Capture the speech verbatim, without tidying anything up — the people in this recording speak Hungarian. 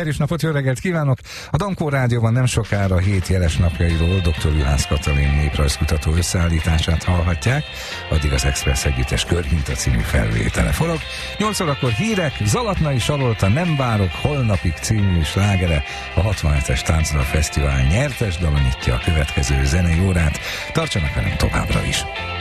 Erős napot, jó reggelt kívánok! A Dankó Rádióban nem sokára a hét jeles napjairól doktor Juhász Katalin néprajzkutató összeállítását hallhatják, addig az Express Együttes Körhinta című felvétele forog. nyolc órakor hírek, Zalatnai Sarolta Nem várok holnapig című slágere, a hatvanhetes Táncdal Fesztivál nyertes dala nyitja a következő zenei órát. Tartsanak velem továbbra is!